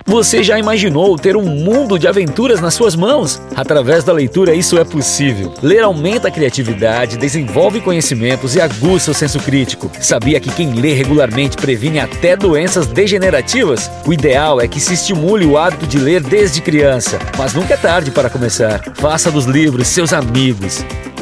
Você já imaginou ter um mundo de aventuras nas suas mãos? Através da leitura isso é possível. Ler aumenta a criatividade, desenvolve conhecimentos e aguça o senso crítico. Sabia que quem lê regularmente previne até doenças degenerativas? O ideal é que se estimule o hábito de ler desde criança, mas nunca é tarde para começar. Faça dos livros seus amigos.